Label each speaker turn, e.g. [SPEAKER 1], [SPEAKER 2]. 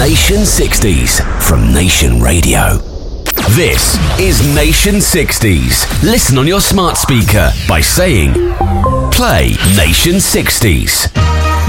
[SPEAKER 1] Nation 60s from Nation Radio. This is Nation 60s. Listen on your smart speaker by saying, Play Nation 60s.